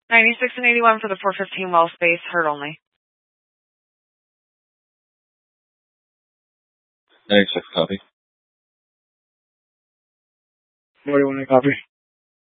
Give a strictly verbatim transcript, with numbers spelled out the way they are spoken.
ninety-six and eighty-one for the four fifteen well space, heard only. ninety-six, copy. forty-one, I copy.